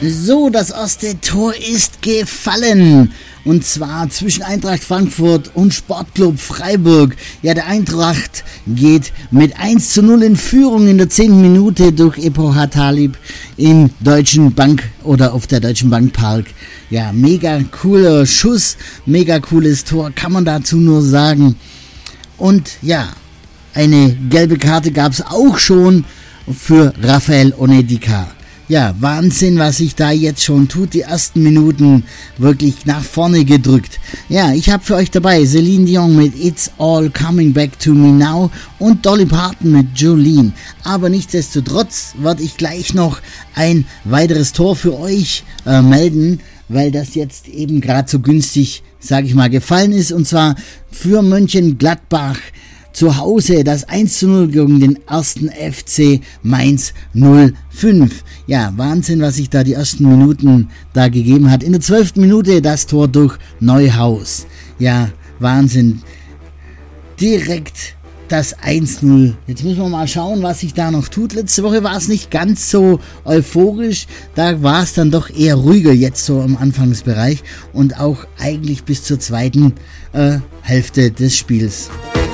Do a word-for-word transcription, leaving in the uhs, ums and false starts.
So, das erste Tor ist gefallen. Und zwar zwischen Eintracht Frankfurt und Sportclub Freiburg. Ja, der Eintracht geht mit eins zu null in Führung in der zehnten Minute durch Epo Hatalib im Deutschen Bank oder auf der Deutschen Bank Park. Ja, mega cooler Schuss, mega cooles Tor, kann man dazu nur sagen. Und ja, eine gelbe Karte gab es auch schon für Rafael Onyedika. Ja, Wahnsinn, was sich da jetzt schon tut. Die ersten Minuten wirklich nach vorne gedrückt. Ja, ich habe für euch dabei Celine Dion mit It's All Coming Back to Me Now und Dolly Parton mit Jolene. Aber nichtsdestotrotz werde ich gleich noch ein weiteres Tor für euch äh, melden, weil das jetzt eben gerade so günstig, sage ich mal, gefallen ist. Und zwar für Mönchengladbach zu Hause das eins zu null gegen den ersten F C Mainz null fünf. Ja, Wahnsinn, was sich da die ersten Minuten da gegeben hat. In der zwölften Minute das Tor durch Neuhaus. Ja, Wahnsinn. Direkt das eins null. Jetzt müssen wir mal schauen, was sich da noch tut. Letzte Woche war es nicht ganz so euphorisch. Da war es dann doch eher ruhiger jetzt so im Anfangsbereich und auch eigentlich bis zur zweiten äh, Hälfte des Spiels.